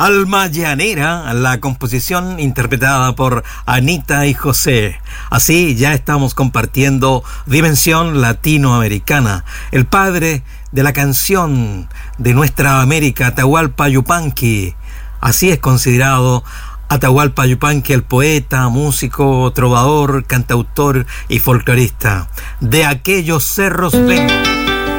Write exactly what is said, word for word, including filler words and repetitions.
Alma Llanera, la composición interpretada por Anita y José. Así ya estamos compartiendo dimensión latinoamericana. El padre de la canción de nuestra América, Atahualpa Yupanqui. Así es considerado Atahualpa Yupanqui, el poeta, músico, trovador, cantautor y folclorista. De aquellos cerros vengo.